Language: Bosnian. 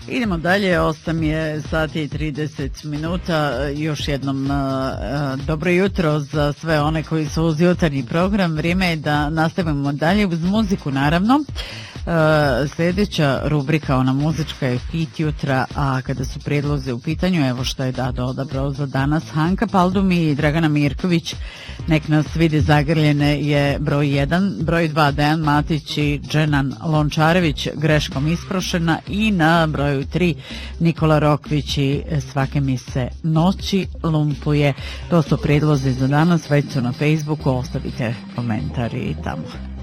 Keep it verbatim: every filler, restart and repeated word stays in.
Idemo dalje, osam je sati i trideset minuta, još jednom uh, dobro jutro za sve one koji su uz jutarnji program, vrijeme je da nastavimo dalje uz muziku naravno. Uh, sljedeća rubrika, ona muzička, je hit jutra, a kada su prijedlozi u pitanju, evo što je Dado odabrao za danas. Hanka Paldum i Dragana Mirković, Nek nas vidi zagrljene, je broj jedan, broj dva Dejan Matić i Dženan Lončarević, Greškom isprošena, i na broju tri Nikola Rokvić i Svake mi se noći lumpuje. To su prijedlozi za danas, već su na Facebooku, ostavite komentari tamo.